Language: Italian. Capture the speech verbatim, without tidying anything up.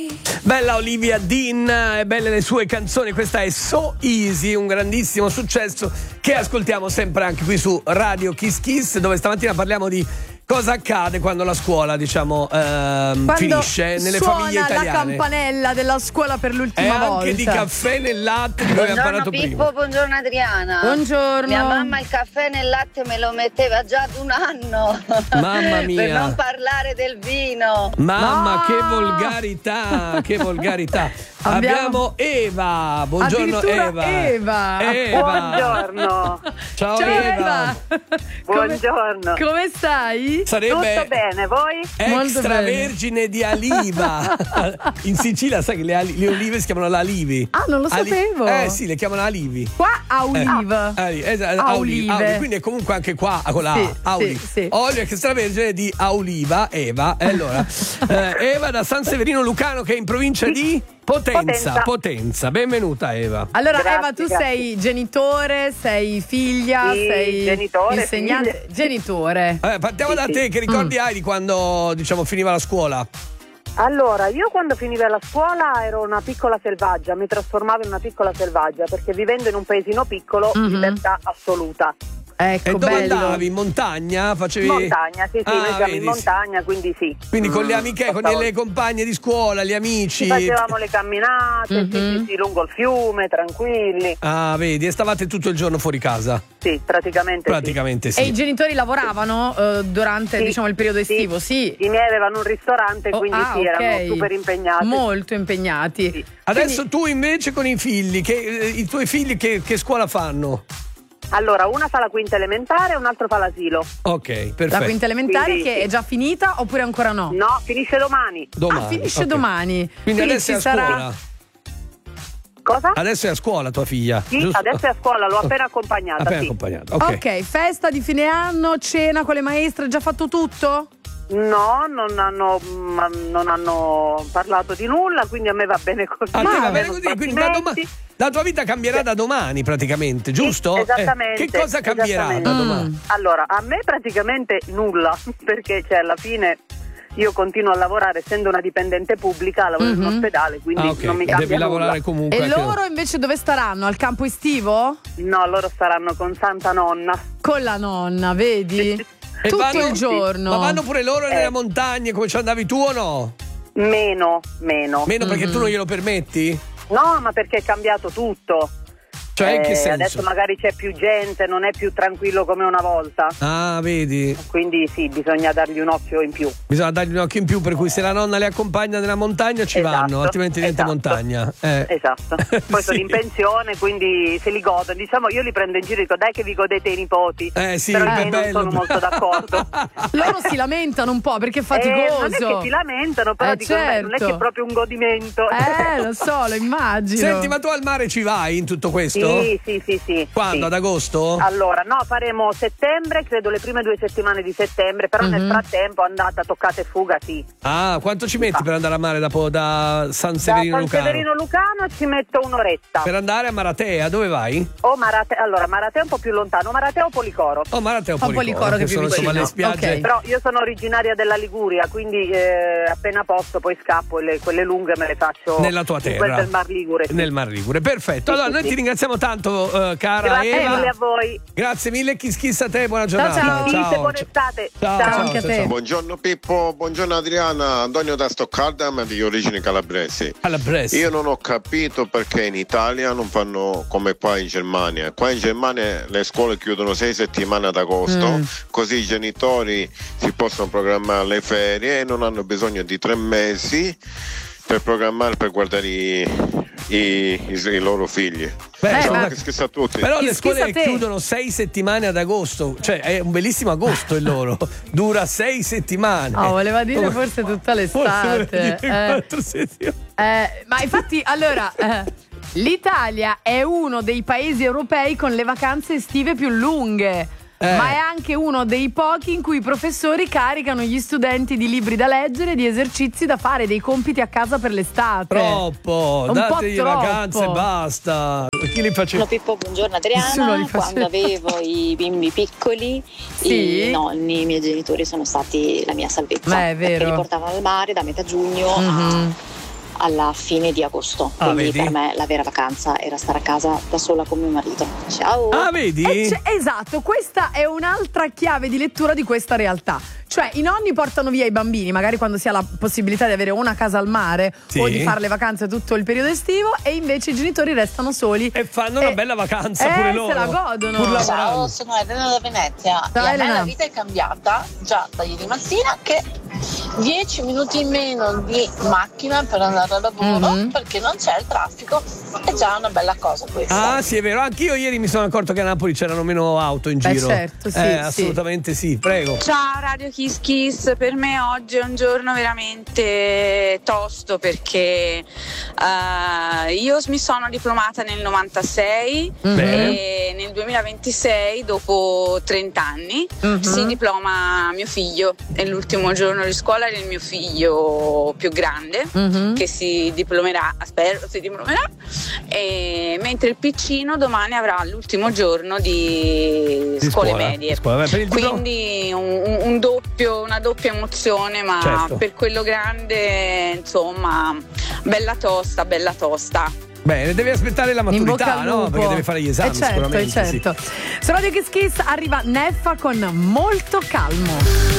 Bella Olivia Dean e belle le sue canzoni. Questa è So Easy, un grandissimo successo che ascoltiamo sempre anche qui su Radio Kiss Kiss, dove stamattina parliamo di cosa accade quando la scuola, diciamo, ehm, quando finisce nelle famiglie italiane. Suona la campanella della scuola per l'ultima e volta. Anche di caffè nel latte di cui abbiamo parlato Pippo, prima. buongiorno Adriana. Buongiorno. Mia mamma il caffè nel latte me lo metteva già ad un anno. Mamma mia. Per non parlare del vino. Mamma, No. che volgarità, che volgarità. Abbiamo- Abbiamo Eva. Buongiorno Addirittura Eva. Eva. Eva. Buongiorno. Ciao, Ciao Eva. Eva. Buongiorno. Come, come stai? Sarebbe Tutto bene, voi? Molto extravergine di aliva. In Sicilia sai che le, ali- le olive si chiamano alivi. Ah, non lo sapevo. Eh sì, le chiamano alivi. Qua a Olive. Eh, ali- esatto, A auli- olive. auli, quindi è comunque anche qua con la Sì, A, auli. sì, sì. Olio extravergine di Auliva, Eva. E allora, eh, Eva da San Severino Lucano, che è in provincia di Potenza. Potenza. Potenza. Benvenuta Eva. Allora, Grazie, Eva, tu grazie. sei genitore, sei figlia, Sì, sei genitore, insegnante. figlia. Genitore. Eh, partiamo Sì, da sì. te, che ricordi hai di quando, diciamo, finiva la scuola? Allora, io quando finiva la scuola ero una piccola selvaggia, mi trasformavo in una piccola selvaggia perché vivendo in un paesino piccolo, Mhm. libertà assoluta. Ecco, E dove bello. andavi? In montagna? Facevi... Montagna, sì, sì, Ah, noi siamo vedi, in montagna, quindi sì. Quindi con le Mm, amiche, con passavo- le compagne di scuola, gli amici. Ci facevamo le camminate, sì, Mhm. sì, sì, lungo il fiume, tranquilli. Ah, vedi, e stavate tutto il giorno fuori casa. Sì, praticamente, Praticamente E sì. i genitori lavoravano eh, durante Sì. diciamo il periodo Sì. estivo? Sì. sì. I miei avevano un ristorante, Oh, quindi ah, sì, ok. erano super impegnati. Molto impegnati. Sì. Adesso tu invece con i figli, che, eh, i tuoi figli che, che scuola fanno? Allora, una fa la quinta elementare e un altro fa l'asilo. Ok, perfetto. La quinta elementare Quindi, che sì. è già finita oppure ancora no? No, finisce domani. Domani, Ah, finisce ok. domani. Quindi adesso è ci a sarà... scuola. Cosa? Adesso è a scuola tua figlia. Sì, giusto? adesso è a scuola, l'ho appena accompagnata. Appena sì. accompagnato. Ok. Ok, festa di fine anno, cena con le maestre, già fatto tutto? No, non hanno, ma non hanno parlato di nulla, quindi a me va bene così. A te va bene Non così, quindi da doma- complimenti. la tua vita cambierà da domani praticamente, giusto? Sì, esattamente. Eh, che cosa cambierà esattamente. da Mm. domani? Allora, a me praticamente nulla, perché cioè, alla fine io continuo a lavorare, essendo una dipendente pubblica, lavoro in Mhm. un ospedale, quindi Ah, ok, non mi cambia devi nulla. lavorare comunque. E anche- loro invece dove staranno? Al campo estivo? No, loro saranno con Santa Nonna. Con la nonna, vedi? E Tutto vanno- il giorno. Ma vanno pure loro nelle Eh. montagne come ci andavi tu o no? Meno, meno. Meno perché Mhm. tu non glielo permetti? No, ma perché è cambiato tutto. Cioè, in che Eh, senso? Adesso magari c'è più gente, non è più tranquillo come una volta. Ah, vedi? Quindi sì, bisogna dargli un occhio in più. Bisogna dargli un occhio in più, per cui se la nonna le accompagna nella montagna ci Esatto, vanno, altrimenti diventa esatto. montagna. Eh. Esatto. Poi sono Sì. in pensione, quindi se li godono. Diciamo, io li prendo in giro e dico dai che vi godete i nipoti. Eh sì, Però è i miei non bello. sono molto d'accordo. Loro si lamentano un po' perché è faticoso. Eh, non è che si lamentano, però Eh, dico, beh, non è certo. che è proprio un godimento. Eh, lo so, lo immagino. Senti, ma tu al mare ci vai in tutto questo? Sì, sì, sì, sì. Quando? sì. Ad agosto? Allora, no, faremo settembre, credo le prime due settimane di settembre, però nel Mhm. frattempo andata, toccata e fuga, sì. Ah, quanto ci metti per andare a mare dopo da San Da Severino San Lucano? Severino Lucano ci metto un'oretta. Per andare a Maratea, dove vai? O Marate- allora, Maratea è un po' più lontano, Maratea o Policoro. Oh, Maratea o Oh, Policoro, Policoro, che è più sono insomma vicino. le spiagge. Ok. Però io sono originaria della Liguria, quindi eh, appena posso poi scappo e le- quelle lunghe me le faccio Nella tua in terra. quel del Mar Ligure. sì. Nel Mar Ligure, perfetto. Sì, Allora, sì, noi sì. ti ringraziamo tanto, eh, cara Grazie Eva. mille a voi. Grazie mille, Kiss Kiss a te, buona giornata. ciao. Felice, buona estate. Ciao, Ciao, ciao, anche a ciao, te. ciao. Buongiorno Pippo, buongiorno Adriana, Antonio da Stoccarda, ma di origini calabresi. Alla Brescia. Io non ho capito perché in Italia non fanno come qua in Germania. Qua in Germania le scuole chiudono sei settimane ad agosto, Mm. così i genitori si possono programmare le ferie e non hanno bisogno di tre mesi per programmare, per guardare i, i, i- i loro figli. Beh, Eh, Ciao, ma- che schifo a tutti. Però le Kiss scuole Kiss a te. chiudono sei settimane ad agosto, cioè è un bellissimo agosto il loro, dura sei settimane. Oh, voleva dire Come- forse tutta Forse voleva l'estate. dire Eh. quattro settimane. Eh, ma infatti, allora, eh, l'Italia è uno dei paesi europei con le vacanze estive più lunghe. Eh. Ma è anche uno dei pochi in cui i professori caricano gli studenti di libri da leggere, di esercizi da fare, dei compiti a casa per l'estate. Troppo, Un po' dategli troppo. vacanze e basta. Chi li faceva? Buongiorno Pippo, buongiorno Nessuno li Adriana. faceva. Quando avevo i bimbi piccoli, Sì. i nonni, i miei genitori sono stati la mia salvezza. Beh, è vero. Perché li portavano al mare da metà giugno Mhm. a, alla fine di agosto. Ah, Quindi vedi? per me la vera vacanza era stare a casa da sola con mio marito. Ciao! Ah, vedi? Eh, cioè, esatto, questa è un'altra chiave di lettura di questa realtà. Cioè, i nonni portano via i bambini, magari quando si ha la possibilità di avere una casa al mare Sì. o di fare le vacanze tutto il periodo estivo, e invece i genitori restano soli E fanno una bella vacanza eh, pure loro. se la godono. Pur lavorando. Ciao, sono Elena da Venezia. Ciao, e a Elena. me la vita è cambiata già da ieri mattina, che dieci minuti in meno di macchina per andare al lavoro, Mhm. perché non c'è il traffico. È già una bella cosa questa. Ah, sì, è vero. Anch'io ieri mi sono accorto che a Napoli c'erano meno auto in Beh, giro. certo, sì, Eh, sì. assolutamente sì, prego. Ciao Radio Kiss Kiss, per me oggi è un giorno veramente tosto perché eh, io mi sono diplomata nel novantasei Bene. e nel duemilaventisei, dopo trenta anni, Mhm. si diploma mio figlio. È l'ultimo giorno di scuola del mio figlio più grande, Mhm. che si diplomerà, spero si diplomerà, e mentre il piccino domani avrà l'ultimo giorno di, Di scuole scuola, medie. di scuola. Beh, per il diploma- Quindi un, un- un doppio, una doppia emozione, ma Certo. per quello grande, insomma, bella tosta, bella tosta. Bene, devi aspettare la In bocca maturità, al no? lupo. Perché deve fare gli esami Eh certo, sicuramente. eh certo. Sì. Su Radio Kiss Kiss arriva Neffa con Molto Calmo.